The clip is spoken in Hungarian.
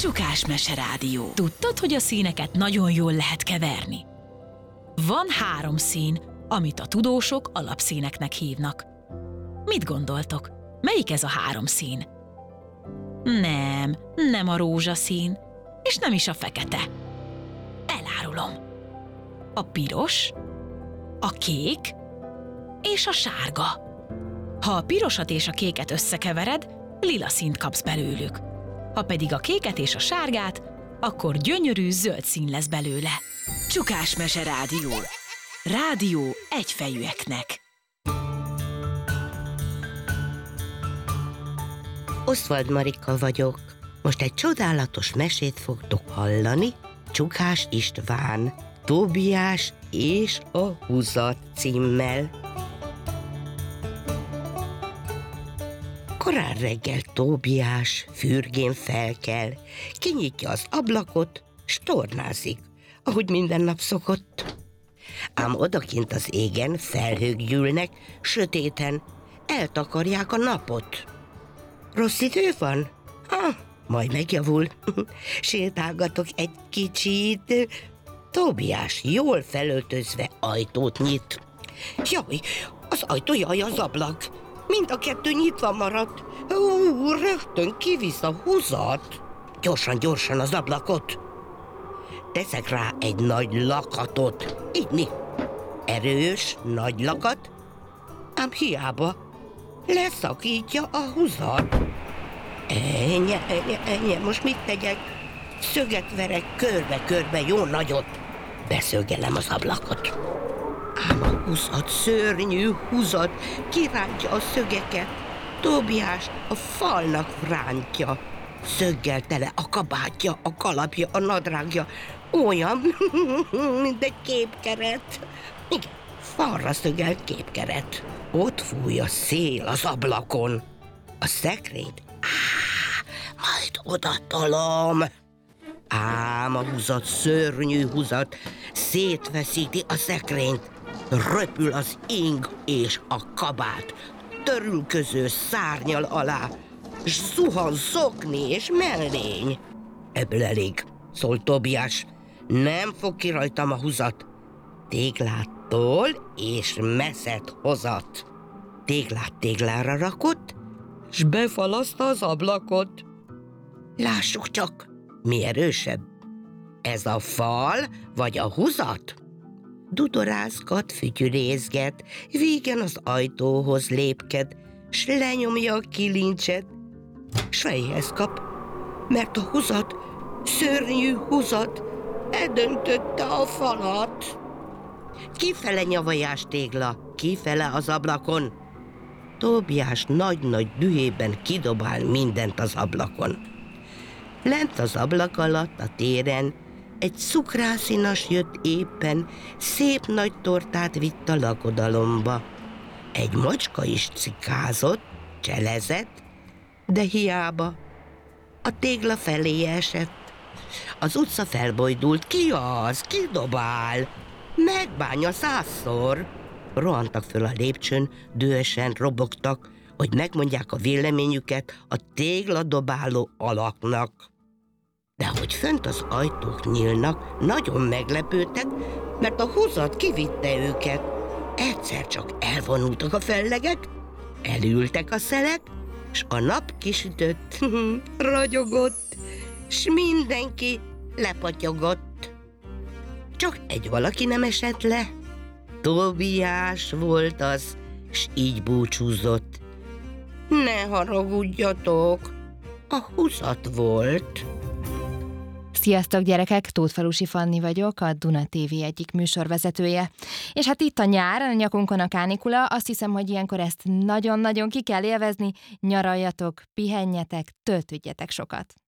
Csukás Meserádió. Tudtad, hogy a színeket nagyon jól lehet keverni? Van 3 szín, amit a tudósok alapszíneknek hívnak. Mit gondoltok? Melyik ez a 3 szín? Nem a rózsaszín, és nem is a fekete. Elárulom. A piros, a kék és a sárga. Ha a pirosat és a kéket összekevered, lila színt kapsz belőlük. Ha pedig a kéket és a sárgát, akkor gyönyörű zöld szín lesz belőle. Csukás Meserádió. Rádió egyfejűeknek. Oswald Marika vagyok. Most egy csodálatos mesét fogtok hallani. Csukás István, Tóbiás és a Húzat címmel. Korán reggel Tóbiás fürgén felkel, kinyitja az ablakot, s tornázik, ahogy minden nap szokott. Ám odakint az égen felhők gyűlnek, sötéten, eltakarják a napot. Rossz idő van? Majd megjavul. Sétálgatok egy kicsit. Tóbiás jól felöltözve ajtót nyit. Jaj, az ajtó, jaj, az ablak. Mind a 2 nyitva maradt. Rögtön kivisz a Húzat. Gyorsan az ablakot. Teszek rá egy nagy lakatot. Így. Erős, nagy lakat. Ám hiába. Leszakítja a Húzat. Ennyi, most mit tegyek? Szöget verek körbe, jó nagyot. Beszögelem az ablakot. Ám a Húzat, szörnyű Húzat, kirántja a szögeket. Tóbiás a falnak rántja. Szöggel tele a kabátja, a kalapja, a nadrágja. Olyan, mint egy képkeret. Igen, falra szögelt képkeret. Ott fúj a szél az ablakon. A szekrényt majd odatolom. Ám a Húzat, szörnyű Húzat szétveszíti a szekrényt. Röpül az ing és a kabát. Törülköző szárnyal alá, s zuhan zokni és mellény. Ebből elég, szól Tóbiás. Nem fog ki rajtam a Húzat. Téglától és meszet hozat. Téglát téglára rakott, s befalaszta az ablakot. Lássuk csak, mi erősebb. Ez a fal vagy a Húzat? Dudorázgat, fütyürézget, vígen az ajtóhoz lépked, s lenyomja a kilincset, s fejhez kap, mert a Húzat, szörnyű Húzat eldöntötte a falat. Kifele nyavajás tégla, kifele az ablakon. Tóbiás nagy-nagy dühében kidobál mindent az ablakon. Lent az ablak alatt a téren egy cukrászinas jött éppen, szép nagy tortát vitt a lakodalomba. Egy macska is cikázott, cselezett, de hiába. A tégla felé esett. Az utca felbojdult, ki az, ki dobál? Megbánja 100-szor. Rohantak föl a lépcsőn, dühösen robogtak, hogy megmondják a véleményüket a tégladobáló alaknak. De hogy fönt az ajtók nyílnak, nagyon meglepődtek, mert a Húzat kivitte őket. Egyszer csak elvonultak a fellegek, elültek a szelek, s a nap kisütött, ragyogott, s mindenki lepatyogott. Csak egy valaki nem esett le. Tóbiás volt az, s így búcsúzott. Ne haragudjatok, a Húzat volt. Sziasztok gyerekek, Tótfalusi Fanni vagyok, a Duna TV egyik műsorvezetője. És hát itt a nyár, a nyakunkon a kánikula, azt hiszem, hogy ilyenkor ezt nagyon-nagyon ki kell élvezni, nyaraljatok, pihenjetek, töltődjetek sokat.